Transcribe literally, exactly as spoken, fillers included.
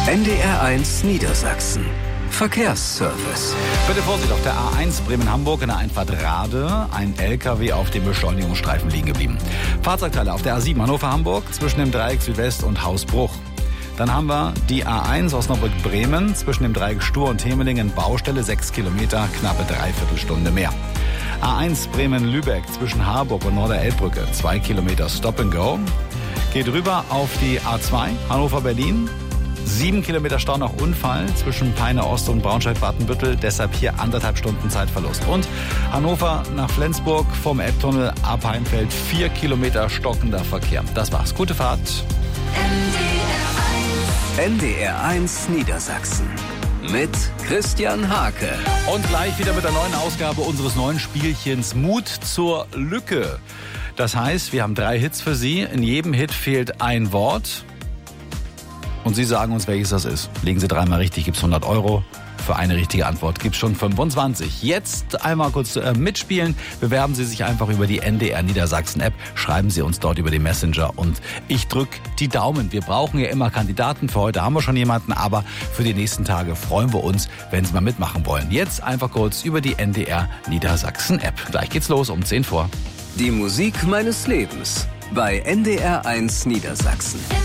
N D R eins Niedersachsen. Verkehrsservice. Bitte Vorsicht, auf der A eins Bremen-Hamburg in der Einfahrt Rade ein L K W auf dem Beschleunigungsstreifen liegen geblieben. Fahrzeugteile auf der A sieben Hannover-Hamburg zwischen dem Dreieck Südwest und Hausbruch. Dann haben wir die A eins Osnabrück-Bremen zwischen dem Dreieck Stur und Hemelingen, Baustelle, sechs Kilometer, knappe Dreiviertelstunde mehr. A eins Bremen-Lübeck zwischen Harburg und Norderelbbrücke, zwei Kilometer Stop and Go. Geht rüber auf die A zwei Hannover-Berlin. Sieben Kilometer Stau nach Unfall zwischen Peine Ost und Braunschweig-Watenbüttel, deshalb hier anderthalb Stunden Zeitverlust. Und Hannover nach Flensburg vom Elbtunnel ab Heimfeld, vier Kilometer stockender Verkehr. Das war's. Gute Fahrt. N D R eins Niedersachsen mit Christian Hake. Und gleich wieder mit der neuen Ausgabe unseres neuen Spielchens Mut zur Lücke. Das heißt, wir haben drei Hits für Sie. In jedem Hit fehlt ein Wort. Und Sie sagen uns, welches das ist. Legen Sie dreimal richtig, gibt's hundert Euro. Für eine richtige Antwort gibt's schon fünfundzwanzig. Jetzt einmal kurz äh, mitspielen. Bewerben Sie sich einfach über die N D R Niedersachsen App. Schreiben Sie uns dort über den Messenger und ich drücke die Daumen. Wir brauchen ja immer Kandidaten. Für heute haben wir schon jemanden, aber für die nächsten Tage freuen wir uns, wenn Sie mal mitmachen wollen. Jetzt einfach kurz über die N D R Niedersachsen App. Gleich geht's los um zehn vor. Die Musik meines Lebens bei N D R eins Niedersachsen.